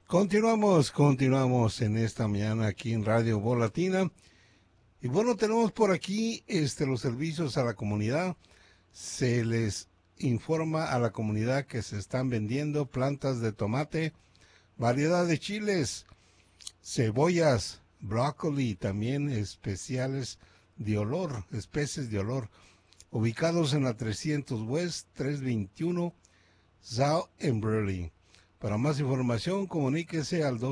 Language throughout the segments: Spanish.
Continuamos en esta mañana aquí en Radio Voz Latina. Y bueno, tenemos por aquí los servicios a la comunidad. Se les informa a la comunidad que se están vendiendo plantas de tomate, variedad de chiles, cebollas, brócoli, también especiales de olor, especies de olor, ubicados en la 300 West 321 South en Burley. Para más información, comuníquese al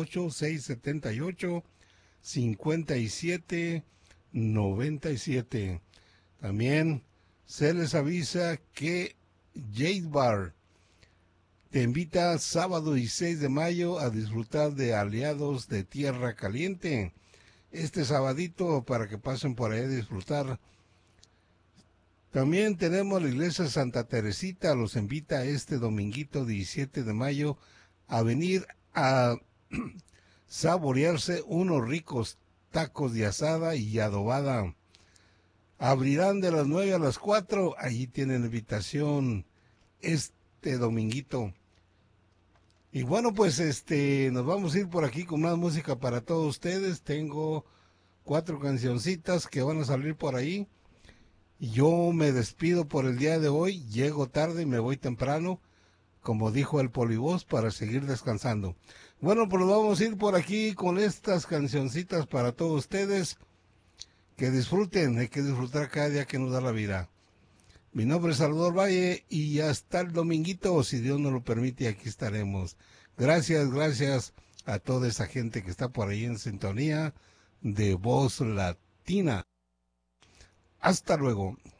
208-678-5797. También se les avisa que Jade Bar te invita sábado 16 de mayo a disfrutar de Aliados de Tierra Caliente. Este sabadito para que pasen por ahí a disfrutar. También tenemos la iglesia Santa Teresita, los invita este dominguito 17 de mayo a venir a saborearse unos ricos tacos de asada y adobada. Abrirán de las 9 a las 4, allí tienen invitación este dominguito. Y bueno, pues nos vamos a ir por aquí con más música para todos ustedes. Tengo 4 cancioncitas que van a salir por ahí. Yo me despido por el día de hoy, llego tarde y me voy temprano, como dijo el Polivoz, para seguir descansando. Bueno, pues vamos a ir por aquí con estas cancioncitas para todos ustedes. Que disfruten, hay que disfrutar cada día que nos da la vida. Mi nombre es Salvador Valle y hasta el dominguito, si Dios nos lo permite, aquí estaremos. Gracias a toda esa gente que está por ahí en sintonía de Voz Latina. Hasta luego.